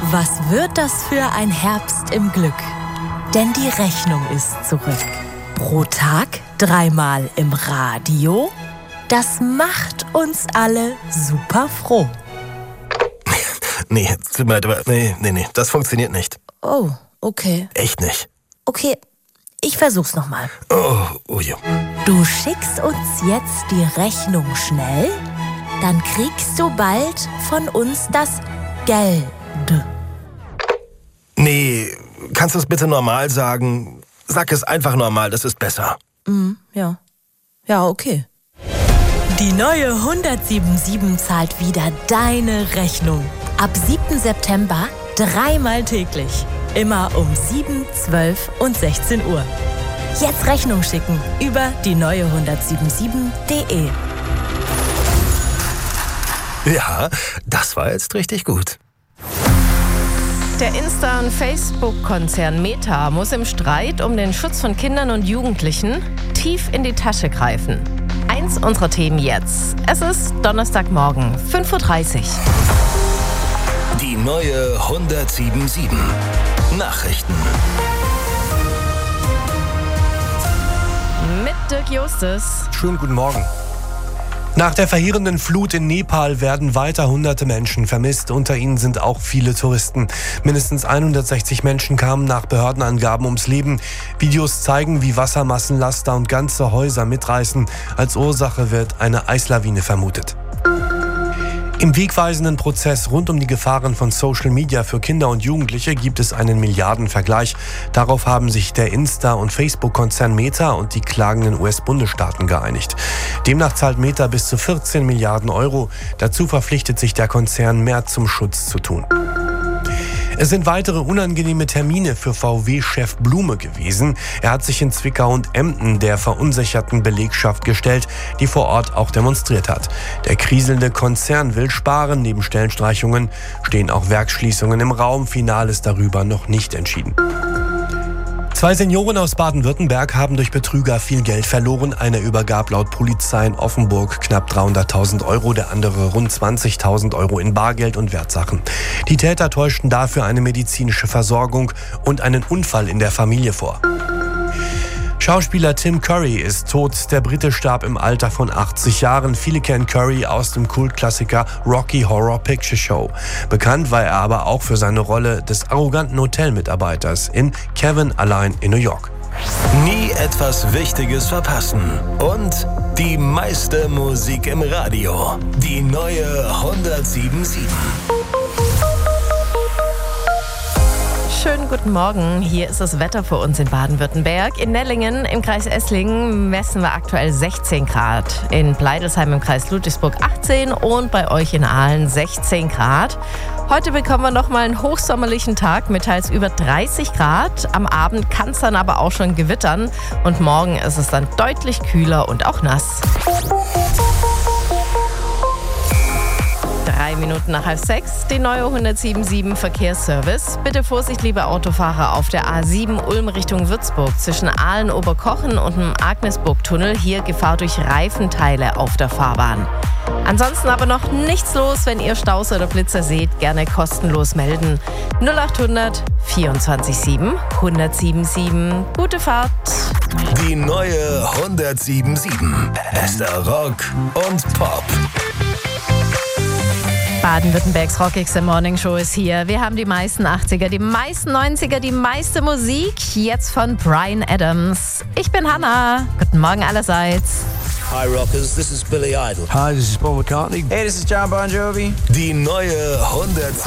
Was wird das für ein Herbst im Glück? Denn die Rechnung ist zurück. Pro Tag 3-mal im Radio. Das macht uns alle super froh. Nee, tut mir leid, aber nee, das funktioniert nicht. Oh, okay. Echt nicht. Okay, ich versuch's nochmal. Oh ja. Du schickst uns jetzt die Rechnung schnell, dann kriegst du bald von uns das Geld. Nee, kannst du es bitte normal sagen? Sag es einfach normal, das ist besser. Ja. Ja, okay. Die neue 177 zahlt wieder deine Rechnung. Ab 7. September 3-mal täglich. Immer um 7, 12 und 16 Uhr. Jetzt Rechnung schicken über die neue 177.de. Ja, das war jetzt richtig gut. Der Insta- und Facebook-Konzern Meta muss im Streit um den Schutz von Kindern und Jugendlichen tief in die Tasche greifen. Eins unserer Themen jetzt. Es ist Donnerstagmorgen, 5:30 Uhr. Die neue 177 Nachrichten. Mit Dirk Justus. Schönen guten Morgen. Nach der verheerenden Flut in Nepal werden weiter hunderte Menschen vermisst. Unter ihnen sind auch viele Touristen. Mindestens 160 Menschen kamen nach Behördenangaben ums Leben. Videos zeigen, wie Wassermassenlaster und ganze Häuser mitreißen. Als Ursache wird eine Eislawine vermutet. Im wegweisenden Prozess rund um die Gefahren von Social Media für Kinder und Jugendliche gibt es einen Milliardenvergleich. Darauf haben sich der Insta- und Facebook-Konzern Meta und die klagenden US-Bundesstaaten geeinigt. Demnach zahlt Meta bis zu 14 Milliarden Euro. Dazu verpflichtet sich der Konzern, mehr zum Schutz zu tun. Es sind weitere unangenehme Termine für VW-Chef Blume gewesen. Er hat sich in Zwickau und Emden der verunsicherten Belegschaft gestellt, die vor Ort auch demonstriert hat. Der kriselnde Konzern will sparen. Neben Stellenstreichungen stehen auch Werksschließungen im Raum. Final ist darüber noch nicht entschieden. 2 Senioren aus Baden-Württemberg haben durch Betrüger viel Geld verloren. Einer übergab laut Polizei in Offenburg knapp 300.000 Euro, der andere rund 20.000 Euro in Bargeld und Wertsachen. Die Täter täuschten dafür eine medizinische Versorgung und einen Unfall in der Familie vor. Schauspieler Tim Curry ist tot. Der Brite starb im Alter von 80 Jahren. Viele kennen Curry aus dem Kultklassiker Rocky Horror Picture Show. Bekannt war er aber auch für seine Rolle des arroganten Hotelmitarbeiters in Kevin allein in New York. Nie etwas Wichtiges verpassen. Und die meiste Musik im Radio. Die neue 177. Schönen guten Morgen. Hier ist das Wetter für uns in Baden-Württemberg. In Nellingen im Kreis Esslingen messen wir aktuell 16 Grad. In Pleidelsheim im Kreis Ludwigsburg 18 und bei euch in Aalen 16 Grad. Heute bekommen wir nochmal einen hochsommerlichen Tag mit teils über 30 Grad. Am Abend kann es dann aber auch schon gewittern. Und morgen ist es dann deutlich kühler und auch nass. 3 Minuten nach 5:30, die neue 177 Verkehrsservice. Bitte Vorsicht, liebe Autofahrer, auf der A7 Ulm Richtung Würzburg zwischen Aalen-Oberkochen und dem Agnesburg-Tunnel. Hier Gefahr durch Reifenteile auf der Fahrbahn. Ansonsten aber noch nichts los. Wenn ihr Staus oder Blitzer seht, gerne kostenlos melden. 0800 24 7 177. Gute Fahrt. Die neue 177. Bester Rock und Pop. Baden-Württembergs rockigste Morningshow ist hier. Wir haben die meisten 80er, die meisten 90er, die meiste Musik. Jetzt von Bryan Adams. Ich bin Hannah. Guten Morgen allerseits. Hi Rockers, this is Billy Idol. Hi, this is Paul McCartney. Hey, this is John Bon Jovi. Die neue 177.